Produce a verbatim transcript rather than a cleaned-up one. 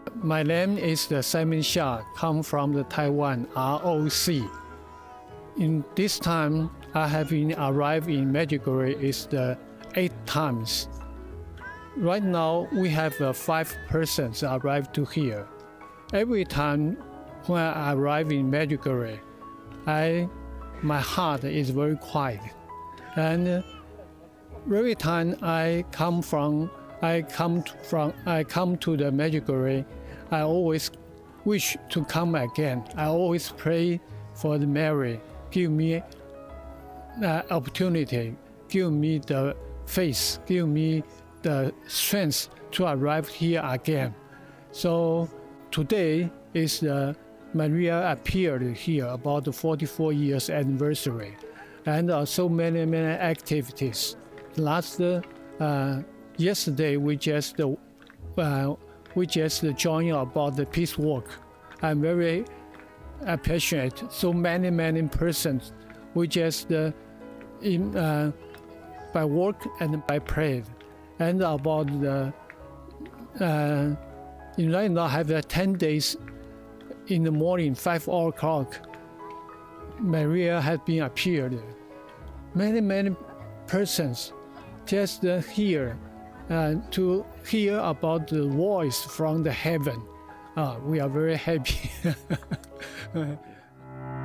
My name is the Simon Xia, come from the Taiwan R O C. In this time, I have been arrived in Medjugorje is the eight times. Right now, we have uh, five persons arrived to here. Every time when I arrive in Medjugorje, I, my heart is very quiet. And uh, every time I come from, I come to, from, I come to the Medjugorje, I always wish to come again. I always pray for the Mary, give me the opportunity, give me the faith, give me the strength to arrive here again. So today is the Maria appeared here about the forty-four years anniversary, and uh, so many many activities. Last uh, yesterday we just uh, we just joined about the peace work. I'm very appreciate so many many persons. We just uh, in uh, by work and by prayer, and about the uh, in right now have uh, ten days. In the morning, five o'clock, Maria has been appeared. Many, many persons just uh, here uh, to hear about the voice from the heaven. Uh, we are very happy.